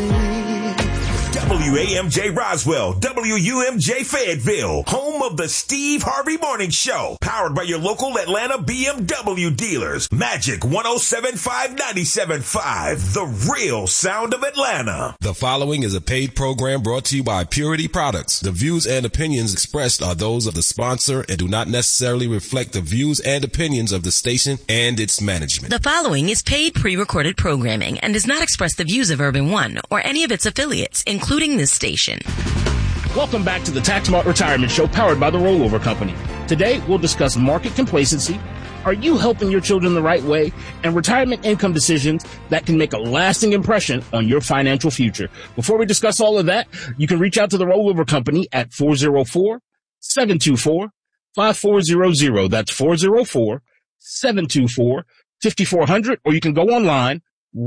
WAMJ Roswell, WUMJ Fayetteville, home of the Steve Harvey Morning Show, powered by your local Atlanta BMW dealers. Magic 107.5, 97.5, the real sound of Atlanta. The following is a paid program brought to you by Purity Products. The views and opinions expressed are those of the sponsor and do not necessarily reflect the views and opinions of the station and its management. The following is paid pre-recorded programming and does not express the views of Urban One or any of its affiliates, including this station. Welcome back to the Tax Smart Retirement Show, powered by the Rollover Company. Today, we'll discuss market complacency. Are you helping your children the right way? And retirement income decisions that can make a lasting impression on your financial future. Before we discuss all of that, you can reach out to the Rollover Company at 404-724-5400. That's 404-724-5400. Or you can go online,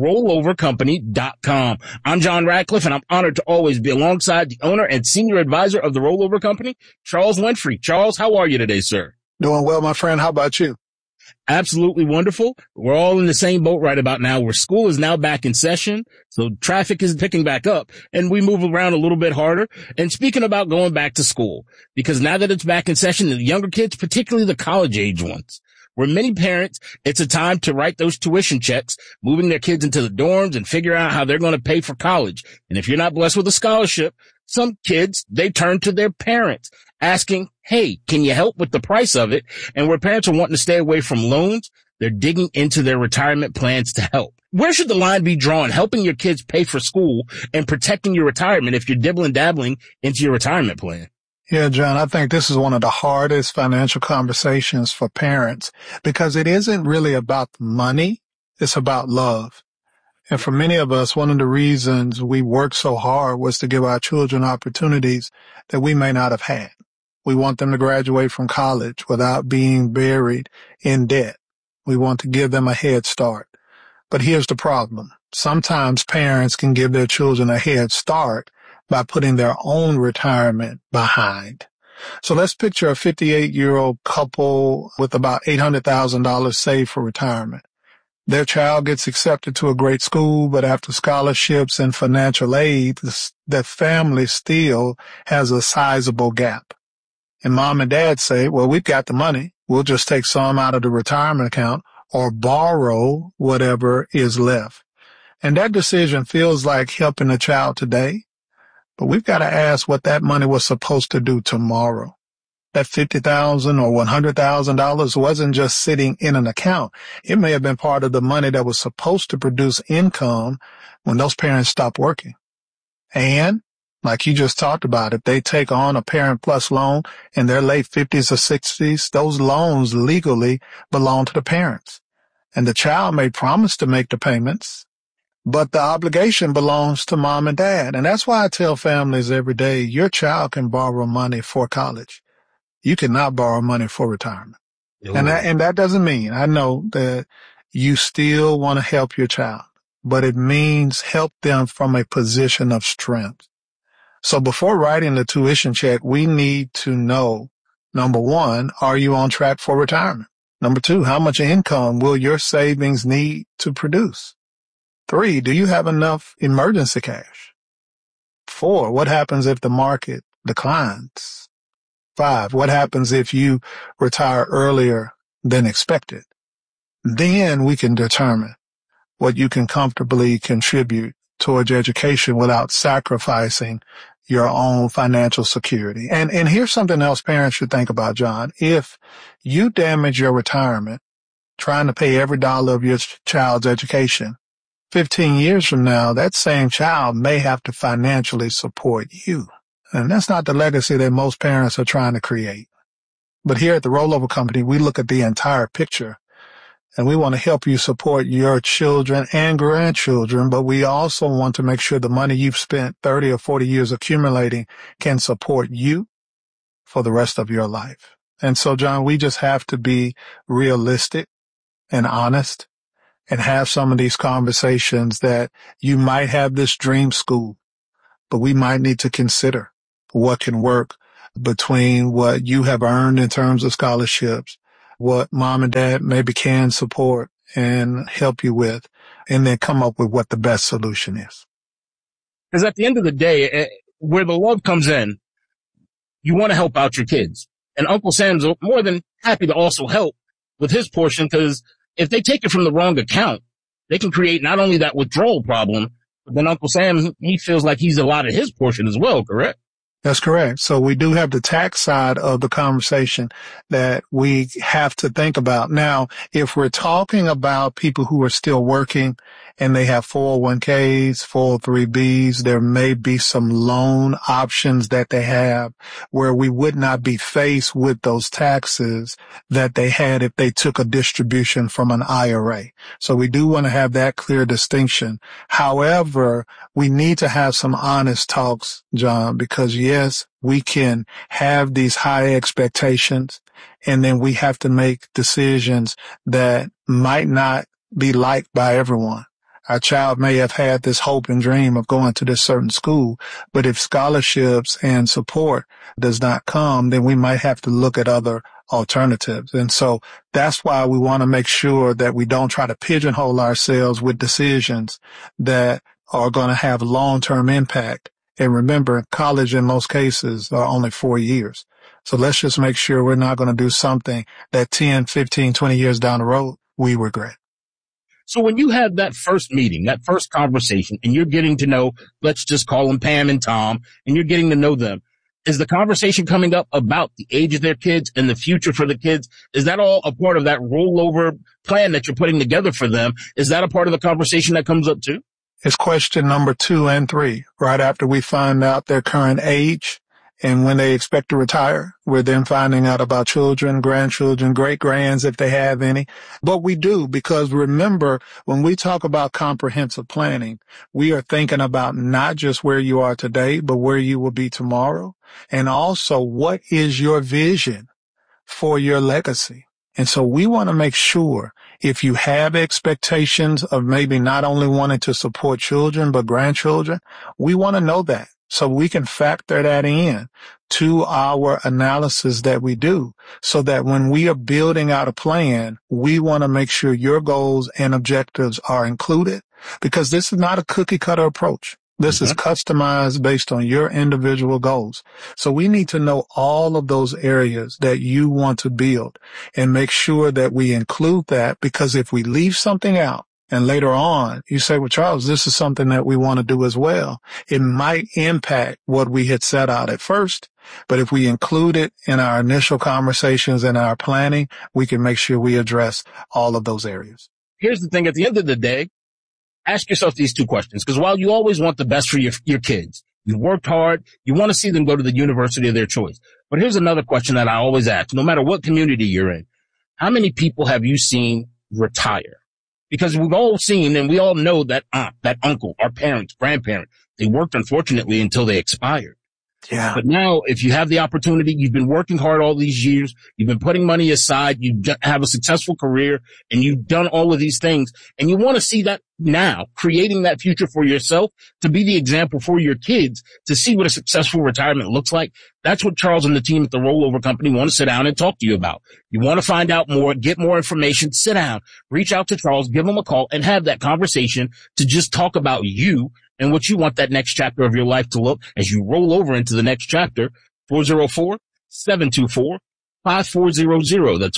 rollovercompany.com. I'm John Radcliffe, and I'm honored to always be alongside the owner and senior advisor of the Rollover Company, Charles Winfrey. Charles, how are you today, sir? Doing well, my friend. How about you? Absolutely wonderful. We're all in the same boat right about now, where school is now back in session. So traffic is picking back up and we move around a little bit harder. And speaking about going back to school, because now that it's back in session, the younger kids, particularly the college age ones, where many parents, it's a time to write those tuition checks, moving their kids into the dorms and figure out how they're going to pay for college. And if you're not blessed with a scholarship, some kids, they turn to their parents asking, hey, can you help with the price of it? And where parents are wanting to stay away from loans, they're digging into their retirement plans to help. Where should the line be drawn, helping your kids pay for school and protecting your retirement if you're dabbling into your retirement plan? Yeah, John, I think this is one of the hardest financial conversations for parents because it isn't really about money. It's about love. And for many of us, one of the reasons we worked so hard was to give our children opportunities that we may not have had. We want them to graduate from college without being buried in debt. We want to give them a head start. But here's the problem. Sometimes parents can give their children a head start by putting their own retirement behind. So let's picture a 58-year-old couple with about $800,000 saved for retirement. Their child gets accepted to a great school, but after scholarships and financial aid, the family still has a sizable gap. And mom and dad say, well, we've got the money. We'll just take some out of the retirement account or borrow whatever is left. And that decision feels like helping the child today. But we've got to ask what that money was supposed to do tomorrow. That $50,000 or $100,000 wasn't just sitting in an account. It may have been part of the money that was supposed to produce income when those parents stopped working. And like you just talked about, if they take on a Parent Plus loan in their late 50s or 60s, those loans legally belong to the parents. And the child may promise to make the payments, but the obligation belongs to mom and dad. And that's why I tell families every day, your child can borrow money for college. You cannot borrow money for retirement. Ooh. And that doesn't mean, I know that you still want to help your child, but it means help them from a position of strength. So before writing the tuition check, we need to know, number one, are you on track for retirement? Number two, how much income will your savings need to produce? 3, do you have enough emergency cash? 4, what happens if the market declines? 5, what happens if you retire earlier than expected? Then we can determine what you can comfortably contribute towards education without sacrificing your own financial security. And here's something else parents should think about, John. If you damage your retirement trying to pay every dollar of your child's education, 15 years from now, that same child may have to financially support you. And that's not the legacy that most parents are trying to create. But here at the Rollover Company, we look at the entire picture, and we want to help you support your children and grandchildren, but we also want to make sure the money you've spent 30 or 40 years accumulating can support you for the rest of your life. And so, John, we just have to be realistic and honest and have some of these conversations that you might have this dream school, but we might need to consider what can work between what you have earned in terms of scholarships, what mom and dad maybe can support and help you with, and then come up with what the best solution is. Because at the end of the day, where the love comes in, you want to help out your kids. And Uncle Sam's more than happy to also help with his portion, because if they take it from the wrong account, they can create not only that withdrawal problem, but then Uncle Sam, he feels like he's allotted his portion as well, correct? That's correct. So we do have the tax side of the conversation that we have to think about. Now, if we're talking about people who are still working and they have 401ks, 403bs, there may be some loan options that they have where we would not be faced with those taxes that they had if they took a distribution from an IRA. So we do want to have that clear distinction. However, we need to have some honest talks, John, because yes, we can have these high expectations and then we have to make decisions that might not be liked by everyone. Our child may have had this hope and dream of going to this certain school, but if scholarships and support does not come, then we might have to look at other alternatives. And so that's why we want to make sure that we don't try to pigeonhole ourselves with decisions that are going to have long-term impact. And remember, college in most cases are only 4 years. So let's just make sure we're not going to do something that 10, 15, 20 years down the road, we regret. So when you have that first meeting, that first conversation, and you're getting to know, let's just call them Pam and Tom, and you're getting to know them, is the conversation coming up about the age of their kids and the future for the kids? Is that all a part of that rollover plan that you're putting together for them? Is that a part of the conversation that comes up too? It's question number 2 and 3. Right after we find out their current age and when they expect to retire, we're then finding out about children, grandchildren, great-grands, if they have any. But we do, because remember, when we talk about comprehensive planning, we are thinking about not just where you are today, but where you will be tomorrow. And also, what is your vision for your legacy? And so we want to make sure if you have expectations of maybe not only wanting to support children, but grandchildren, we want to know that so we can factor that in to our analysis that we do, so that when we are building out a plan, we want to make sure your goals and objectives are included, because this is not a cookie cutter approach. This is customized based on your individual goals. So we need to know all of those areas that you want to build and make sure that we include that, because if we leave something out and later on you say, well, Charles, this is something that we want to do as well, it might impact what we had set out at first. But if we include it in our initial conversations and our planning, we can make sure we address all of those areas. Here's the thing. At the end of the day, ask yourself these 2 questions, because while you always want the best for your kids, you worked hard, you want to see them go to the university of their choice. But here's another question that I always ask, no matter what community you're in. How many people have you seen retire? Because we've all seen and we all know that aunt, that uncle, our parents, grandparents, they worked unfortunately until they expired. Yeah. But now, if you have the opportunity, you've been working hard all these years, you've been putting money aside, you have a successful career, and you've done all of these things, and you want to see that now, creating that future for yourself, to be the example for your kids, to see what a successful retirement looks like. That's what Charles and the team at the Rollover Company want to sit down and talk to you about. You want to find out more, get more information, sit down, reach out to Charles, give him a call, and have that conversation to just talk about you and what you want that next chapter of your life to look as you roll over into the next chapter. 404-724-5400. That's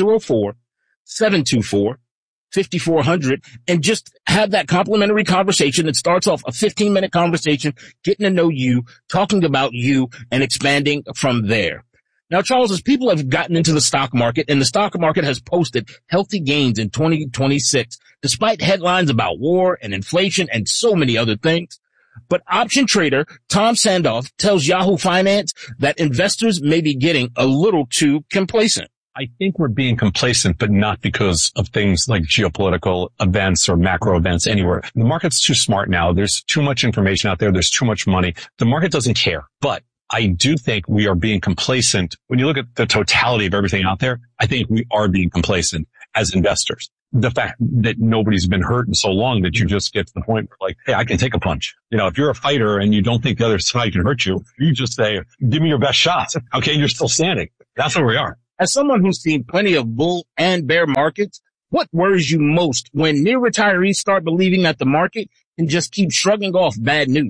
404-724-5400. And just have that complimentary conversation. It starts off a 15-minute conversation, getting to know you, talking about you, and expanding from there. Now, Charles, as people have gotten into the stock market, and the stock market has posted healthy gains in 2026, despite headlines about war and inflation and so many other things. But option trader Tom Sandoff tells Yahoo Finance that investors may be getting a little too complacent. I think we're being complacent, but not because of things like geopolitical events or macro events anywhere. The market's too smart now. There's too much information out there. There's too much money. The market doesn't care. But I do think we are being complacent. When you look at the totality of everything out there, I think we are being complacent as investors. The fact that nobody's been hurt in so long that you just get to the point where, like, hey, I can take a punch. You know, if you're a fighter and you don't think the other side can hurt you, you just say, give me your best shot. Okay. And you're still standing. That's where we are. As someone who's seen plenty of bull and bear markets, what worries you most when near retirees start believing that the market can just keep shrugging off bad news?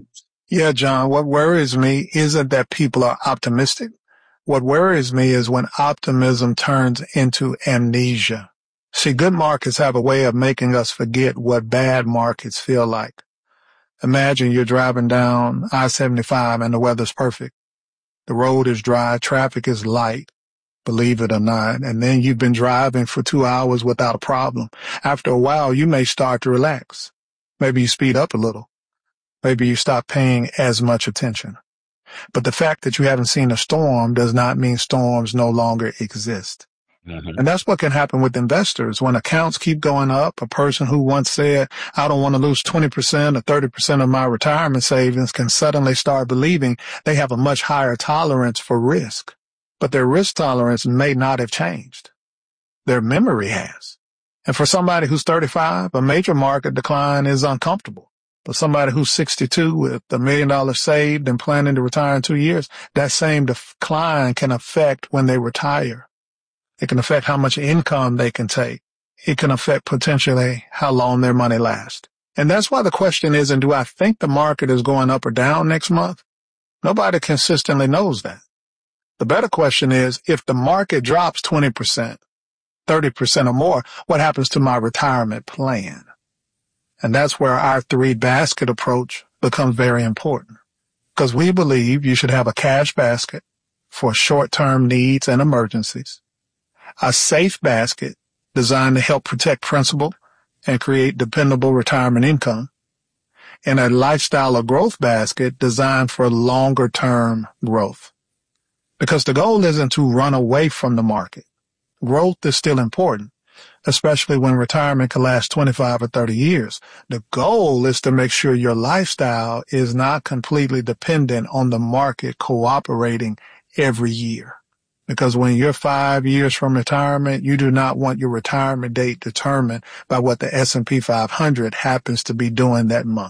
Yeah, John, what worries me isn't that people are optimistic. What worries me is when optimism turns into amnesia. See, good markets have a way of making us forget what bad markets feel like. Imagine you're driving down I-75 and the weather's perfect. The road is dry, traffic is light, believe it or not, and then you've been driving for 2 hours without a problem. After a while, you may start to relax. Maybe you speed up a little. Maybe you stop paying as much attention. But the fact that you haven't seen a storm does not mean storms no longer exist. Mm-hmm. And that's what can happen with investors. When accounts keep going up, a person who once said, I don't want to lose 20% or 30% of my retirement savings can suddenly start believing they have a much higher tolerance for risk. But their risk tolerance may not have changed. Their memory has. And for somebody who's 35, a major market decline is uncomfortable. But somebody who's 62 with $1 million saved and planning to retire in 2 years, that same decline can affect when they retire. It can affect how much income they can take. It can affect potentially how long their money lasts. And that's why the question isn't, do I think the market is going up or down next month? Nobody consistently knows that. The better question is, if the market drops 20%, 30% or more, what happens to my retirement plan? And that's where our 3-basket approach becomes very important. Because we believe you should have a cash basket for short-term needs and emergencies, a safe basket designed to help protect principal and create dependable retirement income, and a lifestyle or growth basket designed for longer-term growth. Because the goal isn't to run away from the market. Growth is still important, especially when retirement can last 25 or 30 years. The goal is to make sure your lifestyle is not completely dependent on the market cooperating every year. Because when you're 5 years from retirement, you do not want your retirement date determined by what the S&P 500 happens to be doing that month.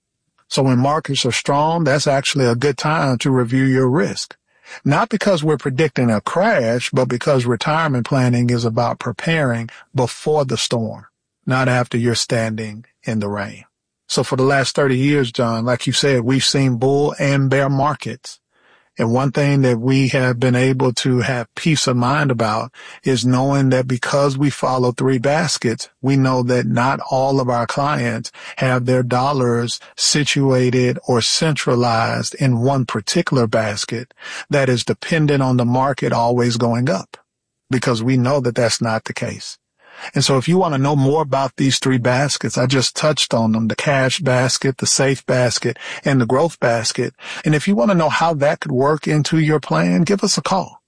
So when markets are strong, that's actually a good time to review your risk. Not because we're predicting a crash, but because retirement planning is about preparing before the storm, not after you're standing in the rain. So for the last 30 years, John, like you said, we've seen bull and bear markets. And one thing that we have been able to have peace of mind about is knowing that because we follow 3 baskets, we know that not all of our clients have their dollars situated or centralized in one particular basket that is dependent on the market always going up, because we know that that's not the case. And so if you want to know more about these 3 baskets, I just touched on them, the cash basket, the safe basket, and the growth basket. And if you want to know how that could work into your plan, give us a call,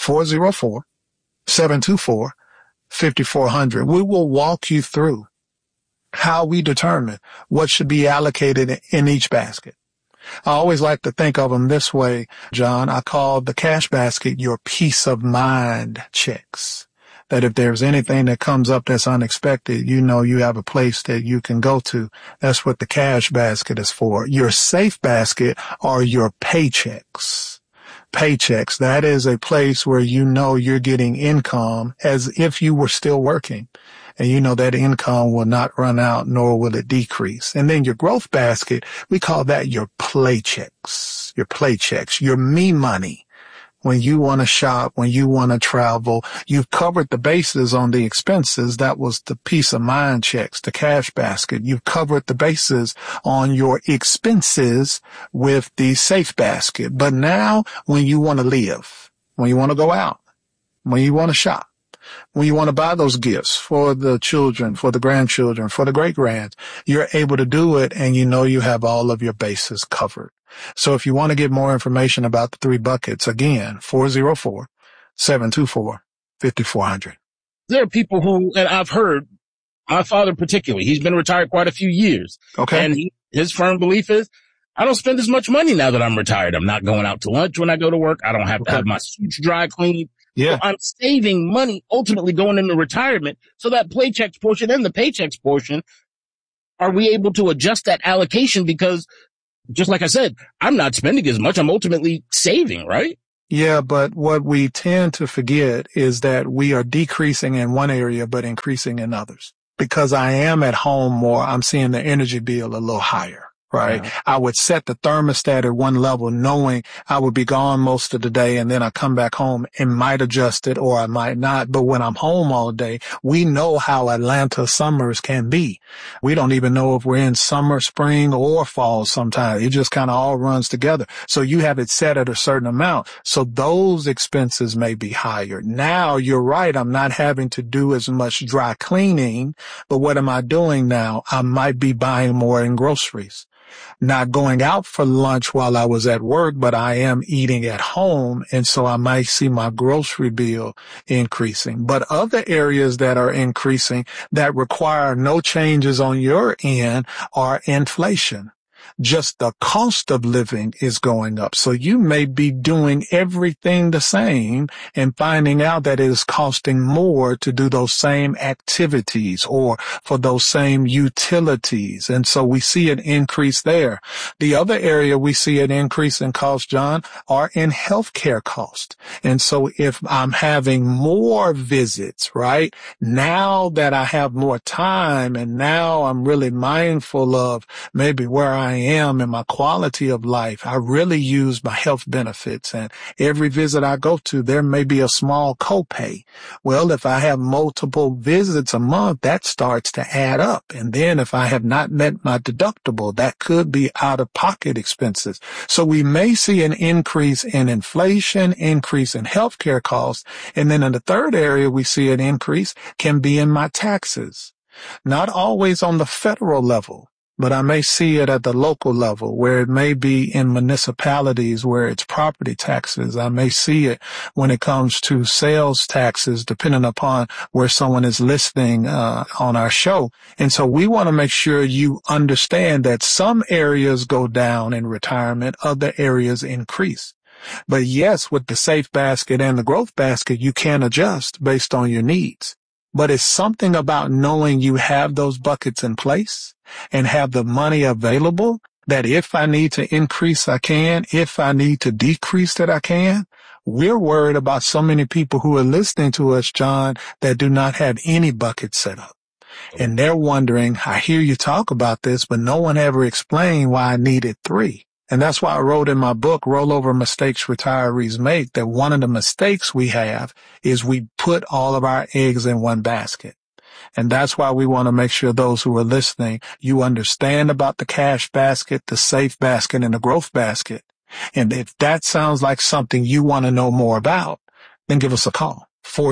404-724-5400. We will walk you through how we determine what should be allocated in each basket. I always like to think of them this way, John. I call the cash basket your peace of mind checks. That if there's anything that comes up that's unexpected, you know you have a place that you can go to. That's what the cash basket is for. Your safe basket are your paychecks. Paychecks, that is a place where you know you're getting income as if you were still working. And you know that income will not run out, nor will it decrease. And then your growth basket, we call that your playchecks, your me money. When you want to shop, when you want to travel, you've covered the bases on the expenses. That was the peace of mind checks, the cash basket. You've covered the bases on your expenses with the safe basket. But now when you want to live, when you want to go out, when you want to shop, when you want to buy those gifts for the children, for the grandchildren, for the great-grands, you're able to do it, and you know you have all of your bases covered. So if you want to get more information about the 3 buckets, again, 404-724-5400. There are people who, and I've heard, my father particularly, he's been retired quite a few years. Okay. And his firm belief is, I don't spend as much money now that I'm retired. I'm not going out to lunch when I go to work. I don't have to have my suits dry cleaned. Yeah. So I'm saving money ultimately going into retirement. So that paychecks portion and the paychecks portion, are we able to adjust that allocation? Because just like I said, I'm not spending as much. I'm ultimately saving, right? Yeah, but what we tend to forget is that we are decreasing in one area, but increasing in others. Because I am at home more, I'm seeing the energy bill a little higher, right? Yeah. I would set the thermostat at one level knowing I would be gone most of the day, and then I come back home and might adjust it or I might not. But when I'm home all day, we know how Atlanta summers can be. We don't even know if we're in summer, spring, or fall sometimes. It just kind of all runs together. So you have it set at a certain amount. So those expenses may be higher. Now you're right. I'm not having to do as much dry cleaning, but what am I doing now? I might be buying more in groceries. Not going out for lunch while I was at work, but I am eating at home. And so I might see my grocery bill increasing. But other areas that are increasing that require no changes on your end are inflation. Just the cost of living is going up. So you may be doing everything the same and finding out that it is costing more to do those same activities or for those same utilities. And so we see an increase there. The other area we see an increase in cost, John, are in healthcare costs. And so if I'm having more visits, right, now that I have more time and now I'm really mindful of maybe where I am and my quality of life, I really use my health benefits. And every visit I go to, there may be a small copay. Well, if I have multiple visits a month, that starts to add up. And then if I have not met my deductible, that could be out-of-pocket expenses. So we may see an increase in inflation, increase in healthcare costs. And then in the third area, we see an increase can be in my taxes. Not always on the federal level, but I may see it at the local level where it may be in municipalities where it's property taxes. I may see it when it comes to sales taxes, depending upon where someone is listening on our show. And so we want to make sure you understand that some areas go down in retirement, other areas increase. But yes, with the Safe Basket and the Growth Basket, you can adjust based on your needs. But it's something about knowing you have those buckets in place and have the money available that if I need to increase, I can. If I need to decrease that, I can. We're worried about so many people who are listening to us, John, that do not have any buckets set up. And they're wondering, I hear you talk about this, but no one ever explained why I needed 3. And that's why I wrote in my book, Rollover Mistakes Retirees Make, that one of the mistakes we have is we put all of our eggs in one basket. And that's why we want to make sure those who are listening, you understand about the cash basket, the safe basket, and the growth basket. And if that sounds like something you want to know more about, then give us a call,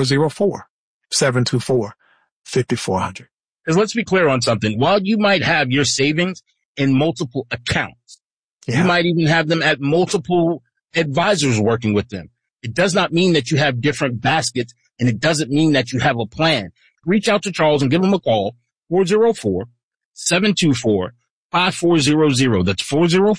404-724-5400. Because let's be clear on something. While you might have your savings in multiple accounts, you might even have them at multiple advisors working with them, it does not mean that you have different baskets, and it doesn't mean that you have a plan. Reach out to Charles and give him a call, 404-724-5400. That's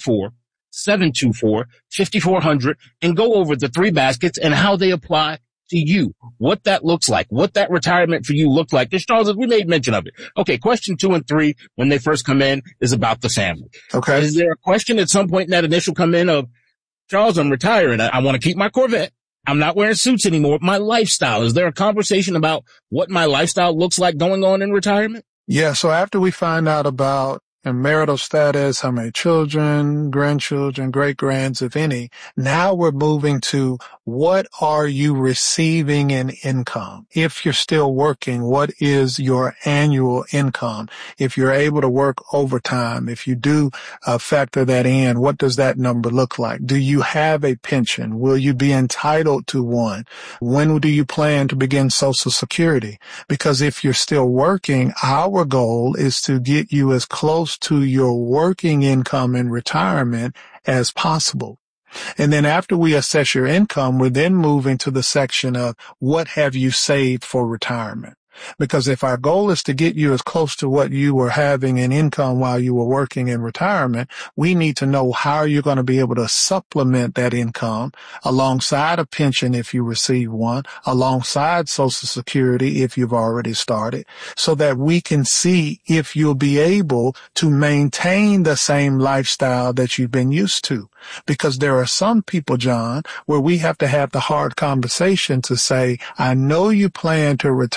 404-724-5400, and go over the 3 baskets and how they apply to you, what that looks like, what that retirement for you looked like. Because Charles, we made mention of it. Okay, question 2 and 3, when they first come in, is about the family. Okay. Is there a question at some point in that initial come in of, Charles, I'm retiring. I want to keep my Corvette. I'm not wearing suits anymore. My lifestyle. Is there a conversation about what my lifestyle looks like going on in retirement? Yeah. So after we find out about and marital status, how many children, grandchildren, great-grands, if any, now we're moving to what are you receiving in income? If you're still working, what is your annual income? If you're able to work overtime, if you do factor that in, what does that number look like? Do you have a pension? Will you be entitled to one? When do you plan to begin Social Security? Because if you're still working, our goal is to get you as close to your working income in retirement as possible. And then after we assess your income, we're then moving to the section of what have you saved for retirement? Because if our goal is to get you as close to what you were having in income while you were working in retirement, we need to know how you're going to be able to supplement that income alongside a pension if you receive one, alongside Social Security if you've already started, so that we can see if you'll be able to maintain the same lifestyle that you've been used to. Because there are some people, John, where we have to have the hard conversation to say, I know you plan to retire in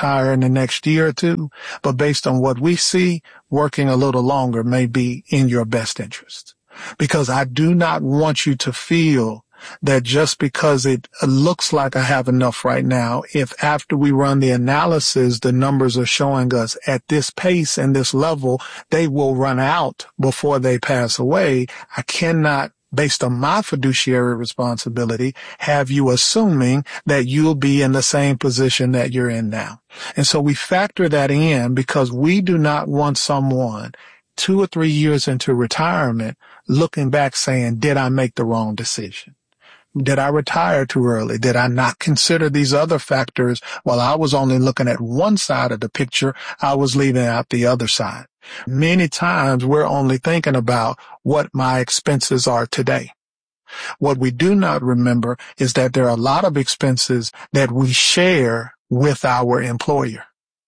the next year or two, but based on what we see, working a little longer may be in your best interest. Because I do not want you to feel that just because it looks like I have enough right now, if after we run the analysis, the numbers are showing us at this pace and this level, they will run out before they pass away. I cannot, based on my fiduciary responsibility, have you assuming that you'll be in the same position that you're in now. And so we factor that in because we do not want someone 2 or 3 years into retirement looking back saying, did I make the wrong decision? Did I retire too early? Did I not consider these other factors while I was only looking at one side of the picture? I was leaving out the other side. Many times we're only thinking about what my expenses are today. What we do not remember is that there are a lot of expenses that we share with our employer.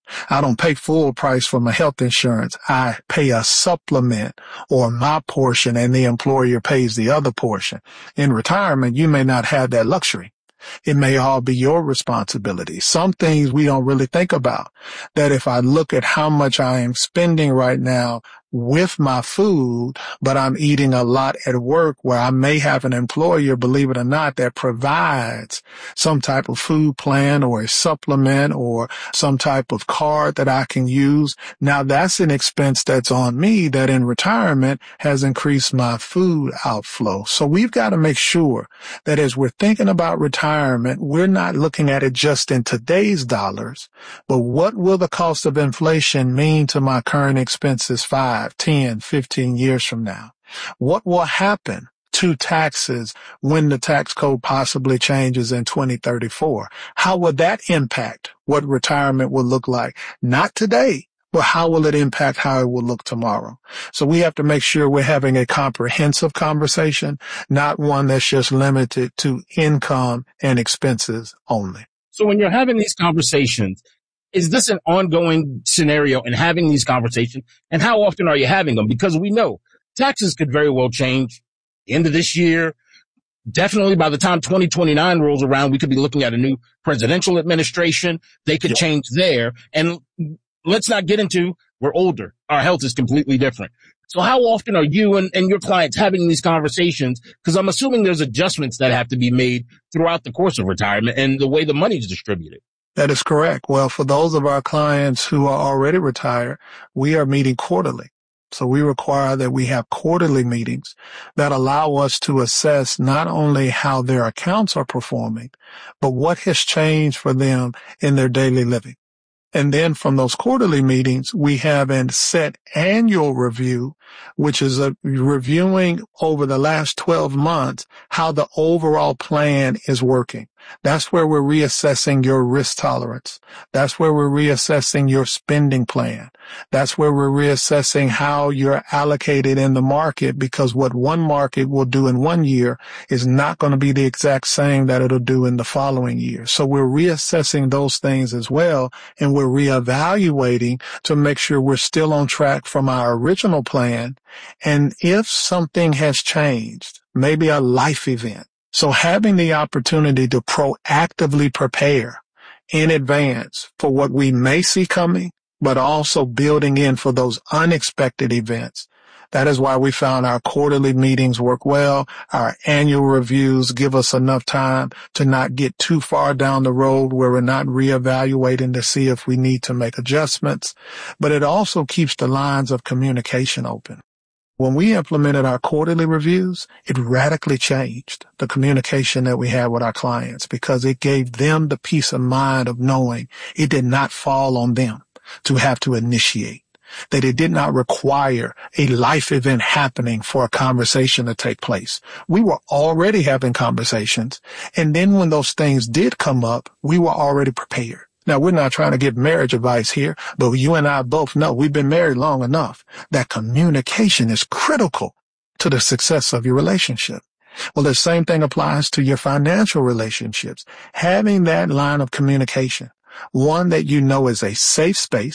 I don't pay full price for my health insurance. I pay a supplement or my portion and the employer pays the other portion. In retirement, you may not have that luxury. It may all be your responsibility. Some things we don't really think about. That if I look at how much I am spending right now with my food, but I'm eating a lot at work where I may have an employer, believe it or not, that provides some type of food plan or a supplement or some type of card that I can use. Now that's an expense that's on me that in retirement has increased my food outflow. So we've got to make sure that as we're thinking about retirement, we're not looking at it just in today's dollars, but what will the cost of inflation mean to my current expenses 5, 10, 15 years from now? What will happen to taxes when the tax code possibly changes in 2034? How will that impact what retirement will look like? Not today, but how will it impact how it will look tomorrow? So we have to make sure we're having a comprehensive conversation, not one that's just limited to income and expenses only. So when you're having these conversations, is this an ongoing scenario in having these conversations? And how often are you having them? Because we know taxes could very well change end of this year. Definitely by the time 2029 rolls around, we could be looking at a new presidential administration. They could change there. And let's not get into, we're older. Our health is completely different. So how often are you and your clients having these conversations? Because I'm assuming there's adjustments that have to be made throughout the course of retirement and the way the money is distributed. That is correct. Well, for those of our clients who are already retired, we are meeting quarterly. So we require that we have quarterly meetings that allow us to assess not only how their accounts are performing, but what has changed for them in their daily living. And then from those quarterly meetings, we have a set annual review, which is reviewing over the last 12 months how the overall plan is working. That's where we're reassessing your risk tolerance. That's where we're reassessing your spending plan. That's where we're reassessing how you're allocated in the market, because what one market will do in one year is not going to be the exact same that it'll do in the following year. So we're reassessing those things as well, and we're reevaluating to make sure we're still on track from our original plan. And if something has changed, maybe a life event, so having the opportunity to proactively prepare in advance for what we may see coming, but also building in for those unexpected events. That is why we found our quarterly meetings work well. Our annual reviews give us enough time to not get too far down the road where we're not reevaluating to see if we need to make adjustments. But it also keeps the lines of communication open. When we implemented our quarterly reviews, it radically changed the communication that we had with our clients, because it gave them the peace of mind of knowing it did not fall on them to have to initiate, that it did not require a life event happening for a conversation to take place. We were already having conversations, and then when those things did come up, we were already prepared. Now, we're not trying to give marriage advice here, but you and I both know, we've been married long enough, that communication is critical to the success of your relationship. Well, the same thing applies to your financial relationships. Having that line of communication, one that you know is a safe space,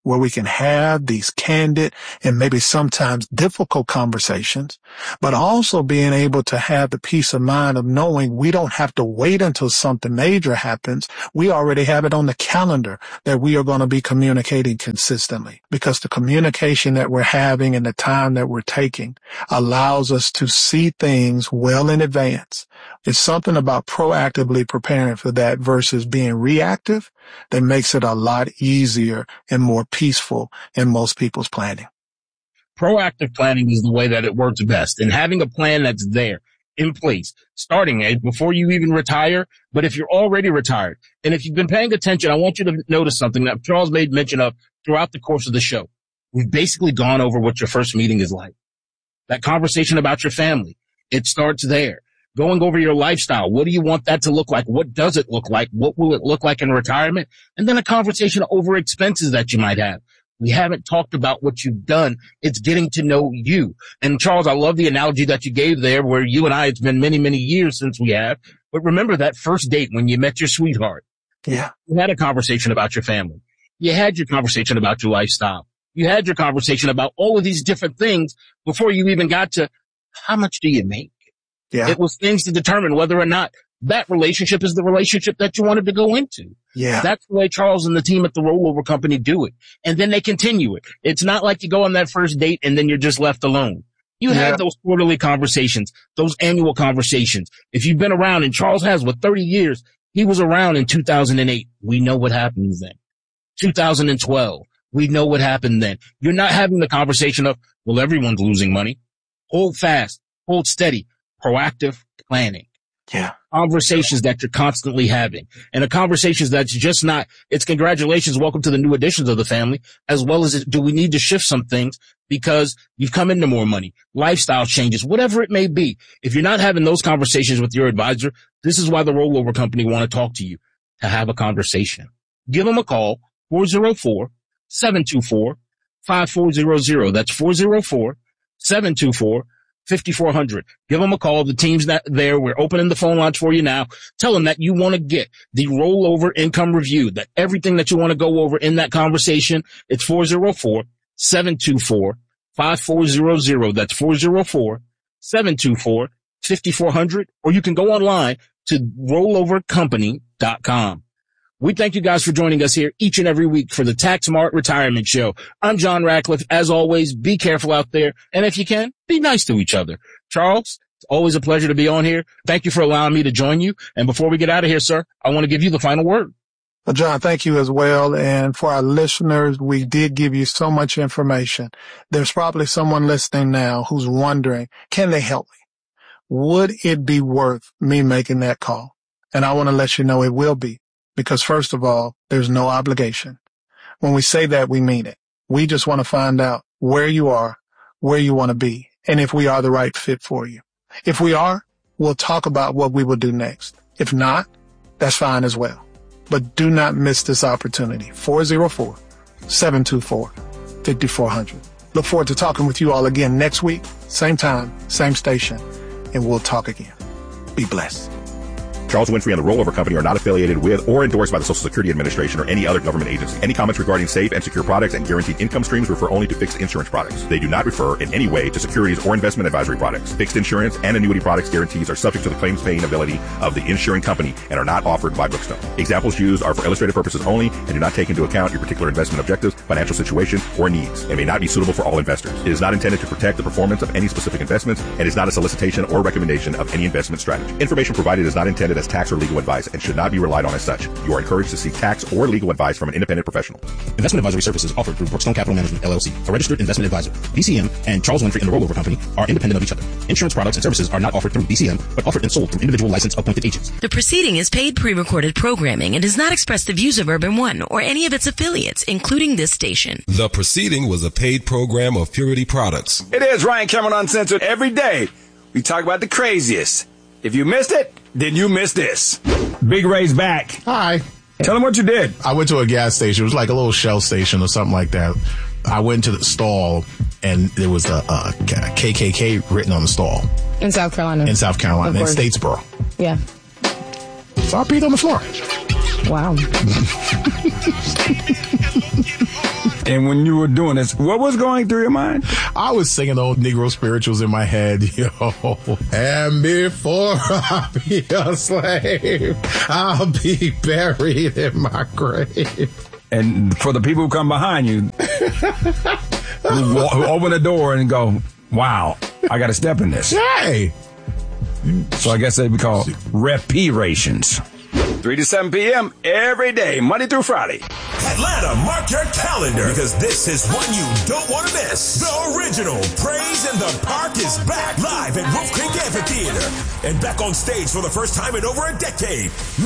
where we can have these candid and maybe sometimes difficult conversations, but also being able to have the peace of mind of knowing we don't have to wait until something major happens. We already have it on the calendar that we are going to be communicating consistently, because the communication that we're having and the time that we're taking allows us to see things well in advance. It's something about proactively preparing for that versus being reactive that makes it a lot easier and more peaceful in most people's planning. Proactive planning is the way that it works best, and having a plan that's there in place, starting before you even retire. But if you're already retired, and if you've been paying attention, I want you to notice something that Charles made mention of throughout the course of the show. We've basically gone over what your first meeting is like. That conversation about your family, it starts there. Going over your lifestyle. What do you want that to look like? What does it look like? What will it look like in retirement? And then a conversation over expenses that you might have. We haven't talked about what you've done. It's getting to know you. And Charles, I love the analogy that you gave there where you and I, it's been many, many years since we have. But remember that first date when you met your sweetheart. Yeah. You had a conversation about your family. You had your conversation about your lifestyle. You had your conversation about all of these different things before you even got to how much do you make? Yeah. It was things to determine whether or not that relationship is the relationship that you wanted to go into. Yeah. That's the way Charles and the team at the Rollover Company do it. And then they continue it. It's not like you go on that first date and then you're just left alone. You have those quarterly conversations, those annual conversations. If you've been around, and Charles has, 30 years, he was around in 2008. We know what happens then. 2012. We know what happened then. You're not having the conversation of, well, everyone's losing money. Hold fast, hold steady. Proactive planning. Yeah. Conversations that you're constantly having. And a conversations that's just not, it's congratulations, welcome to the new additions of the family, as well as do we need to shift some things because you've come into more money, lifestyle changes, whatever it may be. If you're not having those conversations with your advisor, this is why the Rollover Company want to talk to you, to have a conversation. Give them a call, 404-724-5400. That's 404-724-5400. 5400. Give them a call. The team's not there. We're opening the phone lines for you now. Tell them that you want to get the rollover income review, that everything that you want to go over in that conversation. It's 404-724-5400. That's 404-724-5400. Or you can go online to rollovercompany.com. We thank you guys for joining us here each and every week for the Tax Smart Retirement Show. I'm John Ratcliffe. As always, be careful out there. And if you can, be nice to each other. Charles, it's always a pleasure to be on here. Thank you for allowing me to join you. And before we get out of here, sir, I want to give you the final word. Well, John, thank you as well. And for our listeners, we did give you so much information. There's probably someone listening now who's wondering, can they help me? Would it be worth me making that call? And I want to let you know it will be. Because first of all, there's no obligation. When we say that, we mean it. We just want to find out where you are, where you want to be, and if we are the right fit for you. If we are, we'll talk about what we will do next. If not, that's fine as well. But do not miss this opportunity. 404-724-5400. Look forward to talking with you all again next week, same time, same station, and we'll talk again. Be blessed. Charles Winfrey and the Rollover Company are not affiliated with or endorsed by the Social Security Administration or any other government agency. Any comments regarding safe and secure products and guaranteed income streams refer only to fixed insurance products. They do not refer in any way to securities or investment advisory products. Fixed insurance and annuity products guarantees are subject to the claims paying ability of the insuring company and are not offered by Brookstone. Examples used are for illustrative purposes only and do not take into account your particular investment objectives, financial situation, or needs, and may not be suitable for all investors. It is not intended to protect the performance of any specific investments and is not a solicitation or recommendation of any investment strategy. Information provided is not intended as tax or legal advice and should not be relied on as such. You are encouraged to seek tax or legal advice from an independent professional. Investment advisory services offered through Brookstone Capital Management, LLC, a registered investment advisor. BCM and Charles Winfrey and the Rollover Company are independent of each other. Insurance products and services are not offered through BCM, but offered and sold through individual licensed appointed agents. The proceeding is paid pre-recorded programming and does not express the views of Urban One or any of its affiliates, including this station. The proceeding was a paid program of Purity Products. It is Ryan Cameron Uncensored. Every day, we talk about the craziest. If you missed it, then you missed this. Big Ray's back. Hi. Tell him what you did. I went to a gas station. It was like a little Shell station or something like that. I went to the stall, and there was a KKK written on the stall. In South Carolina. In South Carolina, in Statesboro. Yeah. So I peed on the floor. Wow. And when you were doing this, what was going through your mind? I was singing old Negro spirituals in my head, yo. And before I be a slave, I'll be buried in my grave. And for the people who come behind you, who open the door and go, wow, I got to step in this. Hey. So I guess they'd be called reparations. 3 to 7 p.m. every day, Monday through Friday. Atlanta, mark your calendar because this is one you don't want to miss. The original Praise in the Park is back live at Wolf Creek Amphitheater and back on stage for the first time in over a decade.